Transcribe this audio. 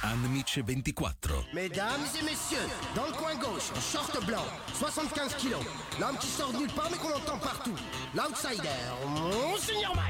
Anmic 24. Mesdames et messieurs, dans le coin gauche, en short blanc, 75 kilos. L'homme qui sort de nulle part mais qu'on entend partout. L'outsider, Monseigneur Mike.